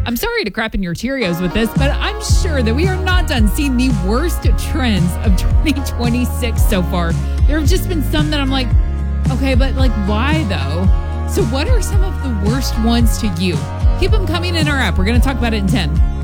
I'm sorry to crap in your Cheerios with this, but I'm sure that we are not done seeing the worst trends of 2026 so far. There have just been some that I'm like, okay, but like, why though? So what are some of the worst ones to you? Keep them coming in our app. We're going to talk about it in 10.